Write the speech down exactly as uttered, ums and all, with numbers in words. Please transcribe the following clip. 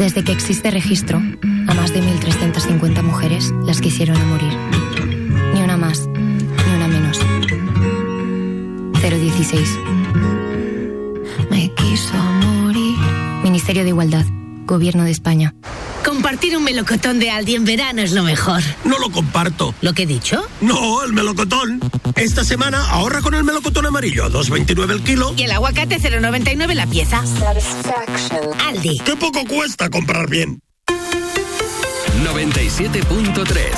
Desde que existe registro, a más de mil trescientas cincuenta mujeres las quisieron a morir. Ni una más, ni una menos. cero dieciséis. Me quiso morir. Ministerio de Igualdad, Gobierno de España. Compartir un melocotón de Aldi en verano es lo mejor. No lo comparto. ¿Lo que he dicho? No, el melocotón. Esta semana ahorra con el melocotón amarillo, dos veintinueve el kilo. Y el aguacate cero noventa y nueve la pieza. Aldi. ¡Qué poco cuesta comprar bien! noventa y siete punto tres